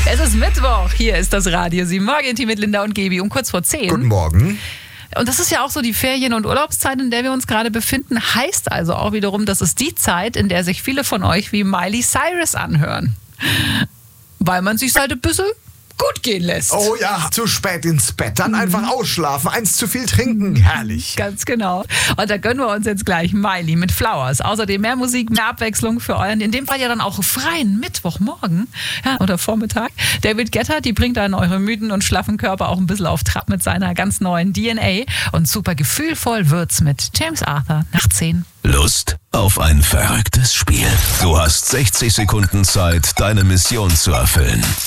Es ist Mittwoch, hier ist das Radio 7 Morgen mit Linda und Gebi um kurz vor 10. Guten Morgen. Und das ist ja auch so die Ferien- und Urlaubszeit, in der wir uns gerade befinden. Heißt also auch wiederum, das ist die Zeit, in der sich viele von euch wie Miley Cyrus anhören. Weil man sich halt ein bisschen gut gehen lässt. Oh ja, zu spät ins Bett, dann einfach ausschlafen, eins zu viel trinken, herrlich. Ganz genau. Und da gönnen wir uns jetzt gleich Miley mit Flowers. Außerdem mehr Musik, mehr Abwechslung für euren, in dem Fall ja dann auch freien Mittwochmorgen oder Vormittag. David Guetta, die bringt dann eure müden und schlaffen Körper auch ein bisschen auf Trab mit seiner ganz neuen DNA. Und super gefühlvoll wird's mit James Arthur nach 10. Lust auf ein verrücktes Spiel? Du hast 60 Sekunden Zeit, deine Mission zu erfüllen.